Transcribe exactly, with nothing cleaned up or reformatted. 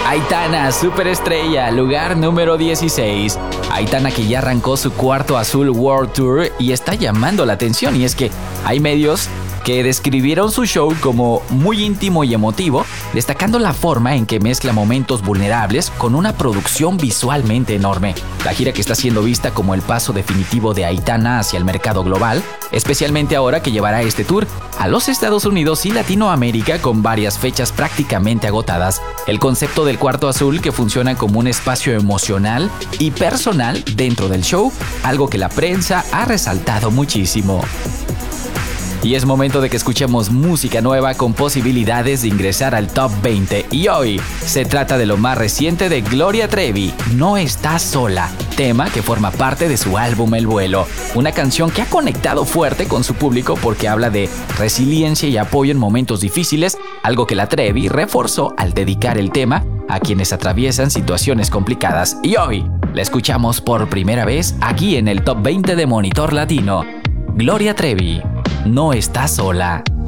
Aitana, superestrella, lugar número dieciséis. Aitana, que ya arrancó su cuarto Azul World Tour y está llamando la atención, y es que hay medios que describieron su show como muy íntimo y emotivo, destacando la forma en que mezcla momentos vulnerables con una producción visualmente enorme. La gira, que está siendo vista como el paso definitivo de Aitana hacia el mercado global, especialmente ahora que llevará este tour a los Estados Unidos y Latinoamérica con varias fechas prácticamente agotadas. El concepto del Cuarto Azul, que funciona como un espacio emocional y personal dentro del show, algo que la prensa ha resaltado muchísimo. Y es momento de que escuchemos música nueva con posibilidades de ingresar al top veinte. Y hoy se trata de lo más reciente de Gloria Trevi, No Estás Sola, tema que forma parte de su álbum El Vuelo. Una canción que ha conectado fuerte con su público porque habla de resiliencia y apoyo en momentos difíciles, algo que la Trevi reforzó al dedicar el tema a quienes atraviesan situaciones complicadas. Y hoy la escuchamos por primera vez aquí en el top veinte de Monitor Latino. Gloria Trevi, No Estás Sola.